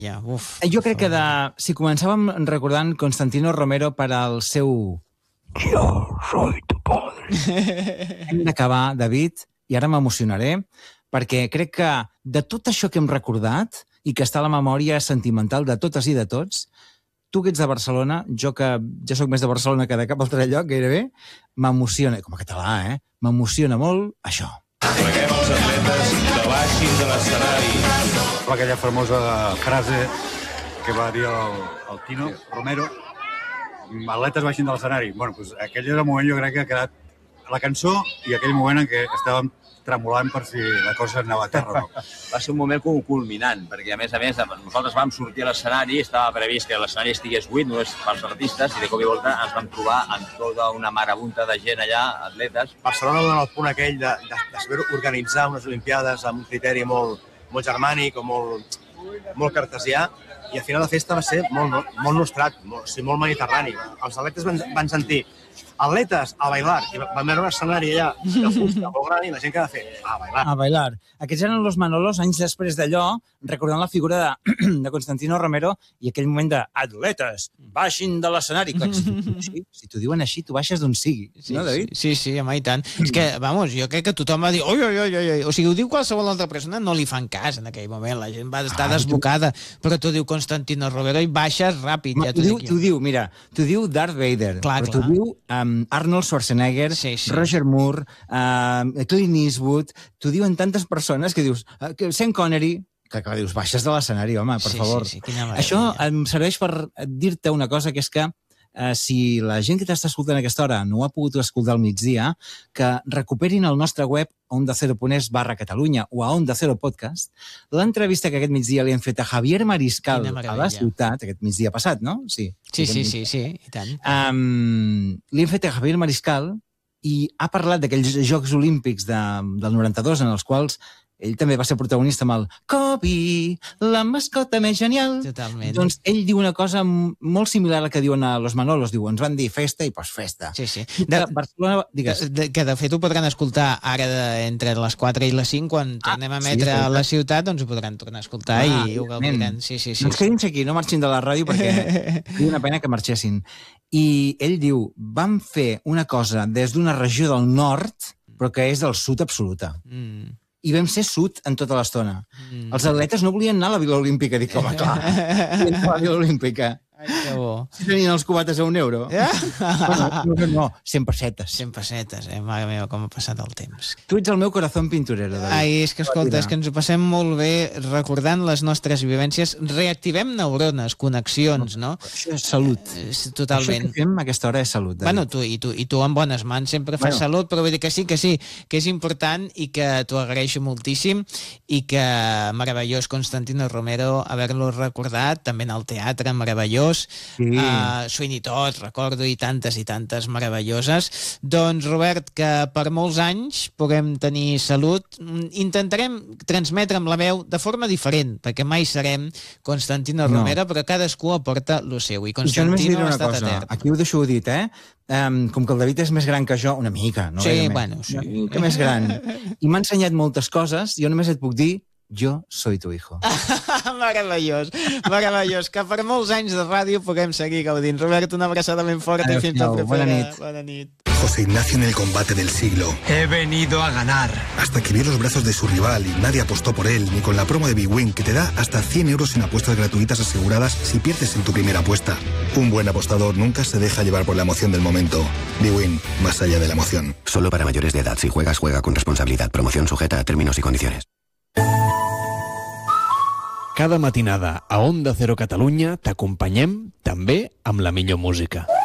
Jo crec que si començàvem recordant Constantino Romero per al seu Yo soy tu padre. Hem d'acabar, David, i ara m'emocionaré, perquè crec que de tot això que hem recordat i que està a la memòria sentimental de totes i de tots, tu que ets de Barcelona, jo que ja sóc més de Barcelona que de cap altre lloc, gairebé, m'emociona, com a català, m'emociona molt això. Preguem els atletes que baixin de l'escenari. Aquella famosa frase que va dir el Tino Romero, atletes baixin de l'escenari. Bueno, doncs aquell era el moment, jo crec que ha quedat la cançó i aquell moment en què estàvem tremolant per si la cosa anava a terra o no. Va ser un moment culminant, perquè a més, nosaltres vam sortir a l'escenari, estava previst que l'escenari estigués buit, només pels artistes, i de cop i volta ens vam trobar amb tota una marabunta de gent allà, atletes. Barcelona dona el punt aquell de saber organitzar unes Olimpiades amb un criteri molt germànic o molt cartesià, i al final la festa va ser molt nostrat, molt mediterrani. Els atletes van sentir atletes a bailar, i van veure un escenari allà de fusta molt gran i la gent que ha de fer a bailar. A bailar. Aquests eren los Manolos, anys després d'allò, recordant la figura de Constantino Romero i aquell moment de atletes, baixin de l'escenari. Si t'ho diuen així, tu baixes d'on sigui, no, David? Sí, home, i tant. És que, vamos, jo crec que tothom va dir oi. O sigui, ho diu qualsevol altra persona, no li fan cas en aquell moment, la gent va estar desbocada, però t'ho diu Constantino Romero i baixes ràpid. T'ho diu Darth Vader, però t'ho diu Arnold Schwarzenegger, Roger Moore, Clint Eastwood, t'ho diuen tantes persones que dius, Sean Connery, que dius, baixes de l'escenari, home, per favor. Això em serveix per dir-te una cosa, que és que si la gent que t'està escoltant a aquesta hora no ho ha pogut escoltar al migdia, que recuperin el nostre web ondacero.es/Catalunya o a Onda Cero Podcast, l'entrevista que aquest migdia li hem fet a Javier Mariscal a la ciutat, aquest migdia passat, no? Sí, i tant. Li hem fet a Javier Mariscal i ha parlat d'aquells Jocs Olímpics del 92 en els quals ell també va ser protagonista amb el Kobe, la mascota més genial. Totalment. Doncs ell diu una cosa molt similar a la que diuen a los Manolos. Diu, ens van dir festa i postfesta. Sí. Barcelona, digues. Que de fet ho podran escoltar ara entre les 4 i les 5, quan tornem a emetre a la ciutat, doncs ho podran tornar a escoltar i ho gaudiran. Sí. Doncs quedin-se aquí, no marxin de la ràdio perquè és una pena que marxessin. I ell diu, vam fer una cosa des d'una regió del nord, però que és del sud absoluta. I vam ser sud en tota l'estona. Els atletes no volien anar a la Vila Olímpica. Dic, home, clar, volien anar a la Vila Olímpica. Ai, que bo. Si tenien els cubates a €1. No, 100 pessetes. 100 pessetes, mare meva, com ha passat el temps. Tu ets el meu corazón pinturero, David. Ai, és que escolta, és que ens ho passem molt bé recordant les nostres vivències. Reactivem neurones, connexions, no? Això és salut. Totalment. Això que fem a aquesta hora és salut, David. Bueno, tu en bones mans sempre fas salut, però vull dir que sí, que és important i que t'ho agraeixo moltíssim i que meravellós Constantino Romero haver-lo recordat, també en el teatre, meravellós. Sweeney Todd, recordo, i tantes meravelloses. Doncs, Robert, que per molts anys puguem tenir salut. Intentarem transmetre amb la veu de forma diferent, perquè mai serem Constantino Romero, però cadascú aporta lo seu, i Constantino ha estat etern. Aquí ho deixo dit, com que el David és més gran que jo, una mica, no? Sí, bueno, sí. Una mica més gran. I m'ha ensenyat moltes coses, jo només et puc dir, yo soy tu hijo. Meravellós. Que per molts anys de ràdio puguem seguir gaudint. Robert, una abraçada ben forta i fins la propera. Bona nit. José Ignacio en el combate del siglo. He venido a ganar. Hasta que vio los brazos de su rival y nadie apostó por él, ni con la promo de Big Win, que te da hasta 100 euros en apuestas gratuitas aseguradas si pierdes en tu primera apuesta. Un buen apostador nunca se deja llevar por la emoción del momento. Big Win, más allá de la emoción. Solo para mayores de edad. Si juegas, juega con responsabilidad. Promoción sujeta a términos y condiciones. Cada matinada a Onda Cero Catalunya t'acompanyem també amb la millor música.